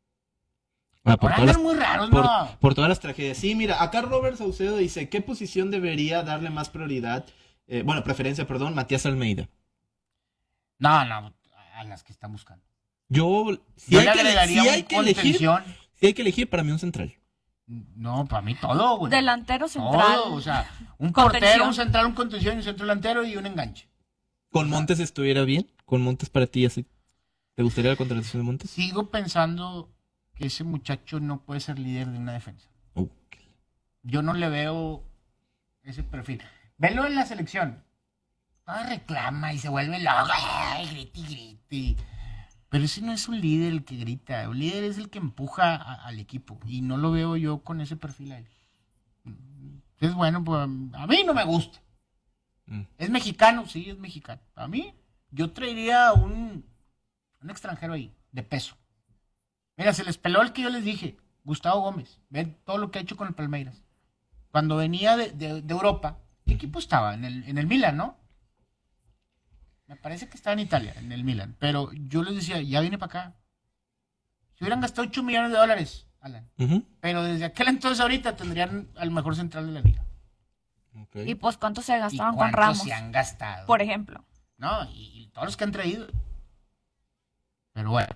Ah, por,
Ahora
todas
andan
las,
muy raros,
por,
¿no?
por todas las tragedias. Sí, mira, acá Robert Saucedo dice, ¿qué posición debería darle más prioridad? Eh, bueno, preferencia, perdón, Matías Almeida.
No, no, a las que están buscando.
Yo, si
Yo
hay
le
que,
agregaría
si
un
hay que elegir,
contención.
si hay que elegir, para mí un central.
No, para mí todo, güey.
Delantero central.
Todo, o sea, un
Contención.
portero, un central, un contención, un centro delantero y un enganche.
¿Con Montes estuviera bien? ¿Con Montes para ti así? ¿Te gustaría la contratación de Montes?
Sigo pensando que ese muchacho no puede ser líder de una defensa.
Okay.
Yo no le veo ese perfil. Velo en la selección. Todo reclama y se vuelve loco. Ay, grite y grite. Pero ese no es un líder el que grita. Un líder es el que empuja a, al equipo. Y no lo veo yo con ese perfil ahí. Es bueno, pues a mí no me gusta. Mm. ¿Es mexicano? Sí, es mexicano. A mí, yo traería un, un extranjero ahí, de peso. Mira, se les peló el que yo les dije. Gustavo Gómez. Ven todo lo que ha hecho con el Palmeiras. Cuando venía de, de, de Europa, ¿qué equipo estaba? En el, en el Milan, ¿no? Me parece que estaba en Italia, en el Milan. Pero yo les decía, ya viene para acá. Si hubieran gastado ocho millones de dólares, Alan. Uh-huh. Pero desde aquel entonces ahorita tendrían al mejor central de la liga.
Okay. Y pues, ¿cuántos se gastaron
¿Y
con Ramos?
se han gastado?
Por ejemplo.
No, y, y todos los que han traído. Pero bueno.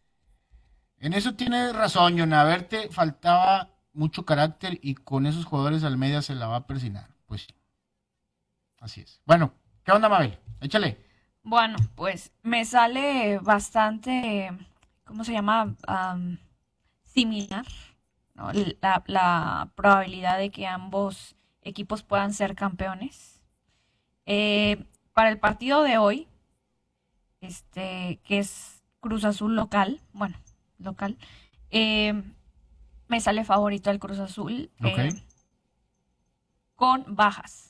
En eso tienes razón, Yona. A verte faltaba mucho carácter y con esos jugadores al media se la va a persinar. Pues sí. Así es. Bueno, ¿qué onda, Mabel? Échale.
Bueno, pues me sale bastante, ¿cómo se llama? Um, similar, ¿no? La, la probabilidad de que ambos equipos puedan ser campeones. Eh, para el partido de hoy, este, que es Cruz Azul local, bueno, local, eh, me sale favorito el Cruz Azul
okay.
eh, con bajas.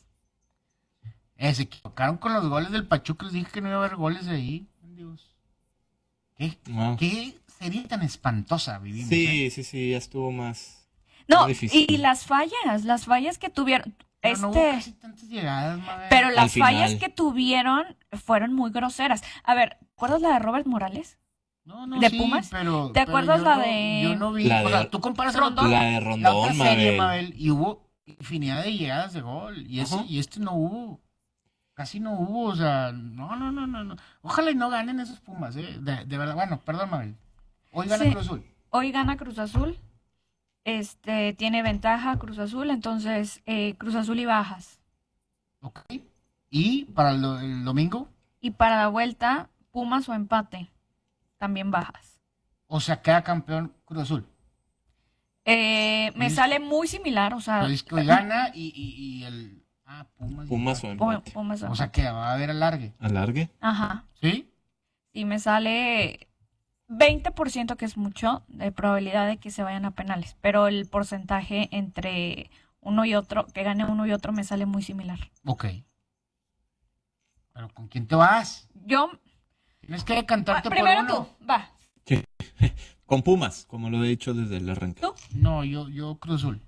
Eh, se equivocaron con los goles del Pachuca, les dije que no iba a haber goles ahí. Dios. ¿Qué, wow. ¿Qué serie tan espantosa vivimos?
Sí,
eh?
sí, sí, ya estuvo más,
no,
más difícil.
Y las fallas, las fallas que tuvieron...
Pero
este,
no hubo casi tantas llegadas, madre.
Pero las fallas que tuvieron fueron muy groseras. A ver, ¿te acuerdas la de Robert Morales?
No, no,
¿De
sí,
Pumas?
pero...
¿Te acuerdas
pero
la
no,
de...?
Yo no vi...
La de,
o sea, tú comparas
Rondón.
La de Rondón,
la otra serie,
Mabel.
Mabel. Y hubo infinidad de llegadas de gol. Y, ese, y este no hubo. Casi no hubo, o sea... No, no, no, no. no. Ojalá y no ganen esos Pumas, ¿eh? De, de verdad. Bueno, perdón, Mabel. Hoy gana
sí,
Cruz Azul.
Hoy gana Cruz Azul. Este, tiene ventaja Cruz Azul, entonces eh, Cruz Azul y bajas.
Ok. ¿Y para el, el domingo?
Y para la vuelta, Pumas o empate. También bajas.
O sea, queda campeón Cruz Azul.
Eh, me sale muy similar, o sea...
Es que hoy gana y, y, y el... Ah, Pumas.
Pumas o empate.
Pumas o empate.
O sea, que va a haber alargue.
¿Alargue?
Ajá.
¿Sí?
Y me sale veinte por ciento, que es mucho, de probabilidad de que se vayan a penales. Pero el porcentaje entre uno y otro, que gane uno y otro, me sale muy similar.
Ok. ¿Pero con quién te vas?
Yo...
Tienes que cantarte
va,
por
primero
uno.
tú, va.
Sí. Con Pumas, como lo he dicho desde el arranque.
¿Tú?
No, yo, yo Cruz Azul.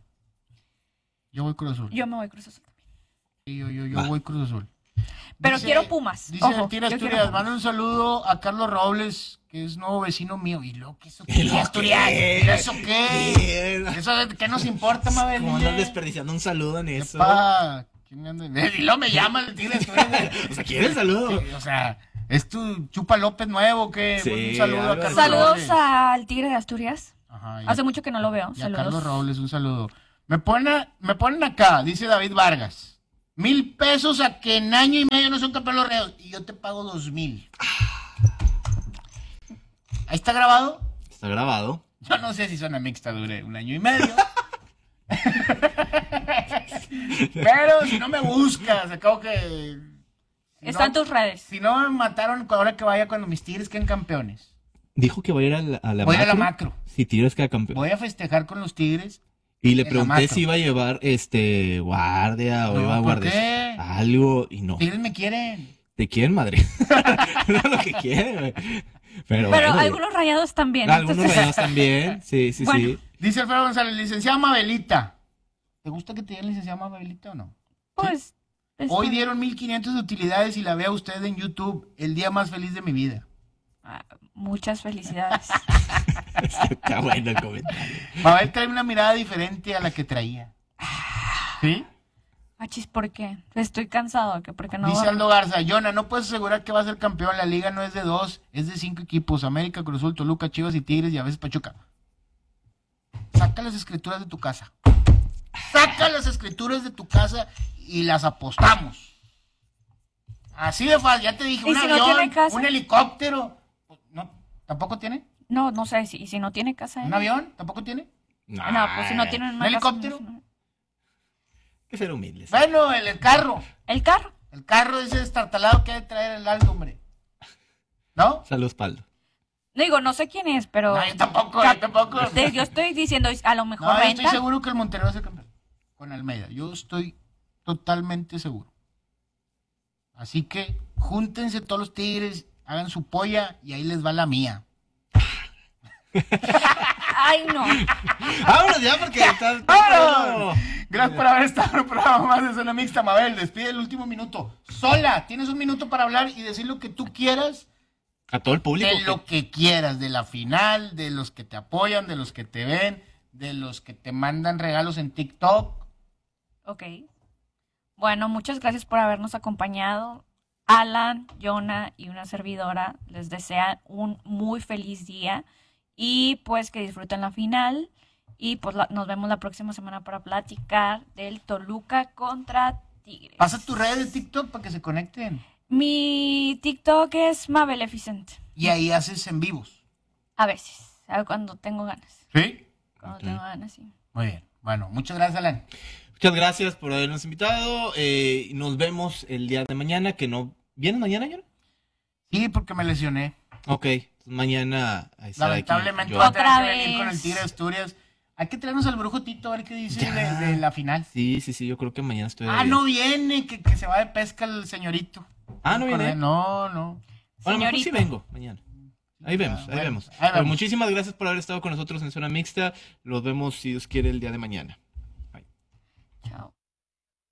Yo voy Cruz Azul.
Yo me voy Cruz Azul también.
Sí, yo, yo, yo voy Cruz Azul.
Pero
dice,
quiero Pumas.
Dice
Ojo,
Tira
yo
Asturias, manda un saludo a Carlos Robles, que es nuevo vecino mío. ¿Y lo que eso qué?
¿Lo
Asturias?
qué?
¿Eso qué? ¿Eso qué nos importa, Mabel?
¿Cómo andas desperdiciando un saludo en eso?
Epa, ¿quién me anda? Y luego me llama el Tigre Asturias.
O sea, ¿quiere el saludo?
Sí, o sea, ¿es tu Chupa López nuevo que
Sí,
un saludo a Carlos
Saludos
Robles?
al Tigre de Asturias.
Ajá,
Hace mucho que no lo veo.
Y a
Saludos.
Carlos Robles, un saludo. Me, pone, me ponen acá, dice David Vargas. Mil pesos a que en año y medio no son campeones los Reos. Y yo te pago dos mil. ¿Ahí está grabado?
Está grabado.
Yo no sé si Zona Mixta dure un año y medio. Pero si no me buscas, acabo que... Si
Está
no,
en tus redes.
Si no me mataron, ahora que vaya cuando mis Tigres queden campeones.
Dijo que va a ir a la, a la
Voy
macro.
a la macro.
Si Tigres queda campeón.
Voy a festejar con los Tigres.
Y le
en la
pregunté
macro.
si iba a llevar este guardia o
No,
iba a
¿por
guardar
qué?
algo y no.
Tigres me quieren.
Te quieren, madre. No es lo que quieren, güey. Pero,
Pero
bueno,
algunos rayados también.
algunos
entonces...
rayados también. Sí, sí,
Bueno.
sí.
Dice Alfredo González, licenciada Mabelita. ¿Te gusta que te digan licenciada Mabelita o no?
Pues... está
Hoy
bien.
dieron mil quinientos de utilidades y la vea usted en YouTube. El día más feliz de mi vida.
Ah, muchas felicidades.
Está bueno el comentario.
Mabel trae una mirada diferente a la que traía. ¿Sí?
Achis, ¿por qué? Estoy cansado, que porque no...
Dice Aldo Garza, Yona, no puedes asegurar que va a ser campeón. La liga no es de dos, es de cinco equipos. América, Cruz Azul, Toluca, Chivas y Tigres y a veces Pachuca. saca las escrituras de tu casa. Saca las escrituras de tu casa y las apostamos. Así de fácil, ya te dije, un
si no
avión,
tiene casa?
un helicóptero. No, ¿tampoco tiene?
No, no sé, si, y si no tiene casa.
¿Un
¿eh?
avión? ¿Tampoco tiene?
No, no, pues si no tiene una
¿Un helicóptero?
casa, no-
Hay que ser humildes.
Bueno, el, el carro.
¿El carro?
El carro ese destartalado que ha de traer el Aldo, hombre. ¿No?
Saludos, Paldo.
Digo, no sé quién es, pero...
No, yo tampoco, yo tampoco.
De- yo estoy diciendo, a lo mejor
No, yo
renta.
estoy seguro que el Monterrey va a ser campeón con Almeida. Yo estoy totalmente seguro. Así que júntense todos los tigres, hagan su polla y ahí les va la mía.
Ay, no.
Vámonos ya porque está...
¡Vámonos! Gracias por haber estado en un programa más de Zona Mixta. Mabel, despide el último minuto. Sola, tienes un minuto para hablar y decir lo que tú quieras.
A todo el público.
De lo que quieras, de la final, de los que te apoyan, de los que te ven, de los que te mandan regalos en TikTok.
Ok. Bueno, muchas gracias por habernos acompañado. Alan, Jonah y una servidora les desean un muy feliz día y pues que disfruten la final y pues la- nos vemos la próxima semana para platicar del Toluca contra Tigres.
Pasa tu red de TikTok para que se conecten.
Mi TikTok es Mabeleficent.
Y ahí haces en vivos.
A veces, a- cuando tengo ganas.
¿Sí?
Cuando
Ok.
tengo ganas, sí.
Muy bien. Bueno, muchas gracias, Alan.
Muchas gracias por habernos invitado. Eh, nos vemos el día de mañana, que no... ¿Vienes mañana, John?
Sí, porque me lesioné.
Ok, entonces mañana... ahí estará aquí
Lamentablemente
yo.
voy a tener
Otra
que venir
vez.
con el Tigre de Asturias. Hay que traernos al brujo Tito a ver qué dice
Ya.
de, de la final.
Sí, sí, sí, yo creo que mañana estoy...
Ah, no viene, que, que se va de pesca el señorito.
Ah, ¿no viene?
No, no.
Bueno, mejor sí
Señorito.
vengo mañana. Ahí vemos, ahí
bueno,
vemos.
ahí
Pero
vemos.
muchísimas gracias por haber estado con nosotros en Zona Mixta. Los vemos, si Dios quiere, el día de mañana.